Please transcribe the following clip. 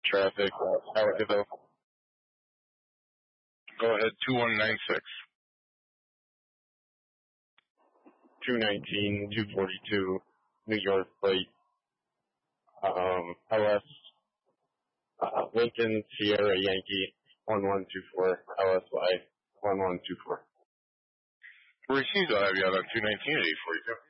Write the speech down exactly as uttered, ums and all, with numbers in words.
traffic. Palacios. Go ahead, two one nine six. two nineteen, two forty-two, New York plate. Um, L S, uh, Lincoln Sierra Yankee, one one two four, L S Y, one one two four. Received, I'll have you out on two nineteen at eight forty-two.